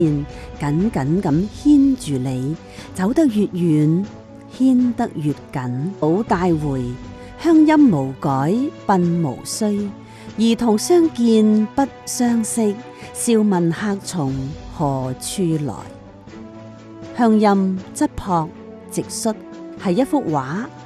緊緊咁牽住你，走得越遠，牽得越緊。寶帶回，鄉音無改，鬢無須。兒童相見不相識，笑問客從何處來。鄉音質樸直率，係一幅畫，